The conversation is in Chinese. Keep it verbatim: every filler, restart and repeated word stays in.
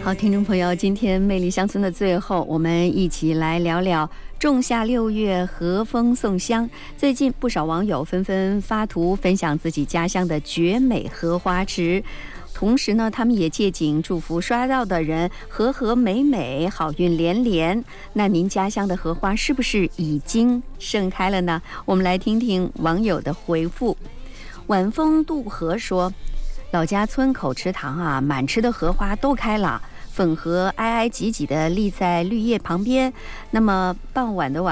好，听众朋友，今天魅力乡村的最后，我们一起来聊聊仲夏六月和风送香。最近不少网友纷纷发图分享自己家乡的绝美荷花池，同时呢，他们也借景祝福刷到的人和和美美，好运连连。那您家乡的荷花是不是已经盛开了呢？我们来听听网友的回复。晚风渡河说，老家村口池塘啊，满池的荷花都开了，粉荷挨挨挤挤地立在绿叶旁边。那么傍晚的晚